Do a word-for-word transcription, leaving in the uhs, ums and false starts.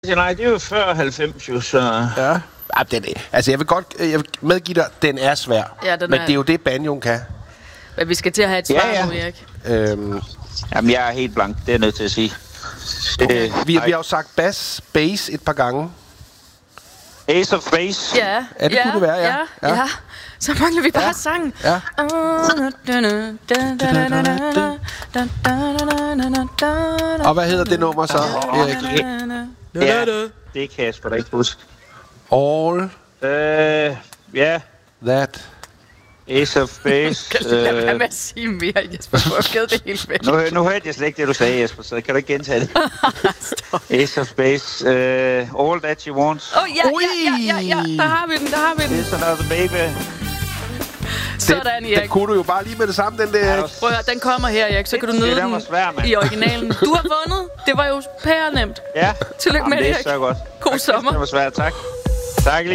Nej, det er jo før halvfems, jo, så... Ja. Ja, den er, altså, jeg vil godt jeg vil medgive dig, den er svær. Ja, den men er... det er jo det, banjoen kan. Men vi skal til at have et svar ja, ja. nu, Erik. Øhm, Jamen, jeg er helt blank, det er jeg nødt til at sige. okay. Øh, vi, vi har jo sagt bass, bass et par gange. Ace of Base. Ja, Ja, det ja, kunne det være, ja. ja. ja. Ja. ja. Så mangler vi bare Ja. sangen. Ja. Og hvad hedder det nummer så, Erik? Ja, det kan jeg sgu da ikke huske. All Øh, ja, that. Ace of Base. Kan du lade være øh, med at sige mere, Jesper? Du har givet det helt væk. nu, nu hørte jeg slet ikke det, du sagde, Jesper, så kan du ikke gentage det. Ace of Base. Øh, All That You Want. Åh, oh, ja, ja, ja, ja, ja. Der har vi den, der har vi den. It's Another Baby. Sådan, Den Erik. kunne du jo bare lige med det samme, den der. Prøv at høre, den kommer her, Erik. Så kan du nyde Den var den svær, mand. i originalen. Du har vundet. Det var jo pærenemt. Ja. Tillykke med Jamen, det, det er Erik. så godt. God Tak, sommer. Det var svært, tak. Tak.